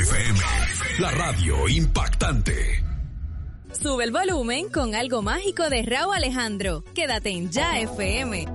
FM, la radio impactante. Sube el volumen con algo mágico de Rauw Alejandro. Quédate en Ya FM.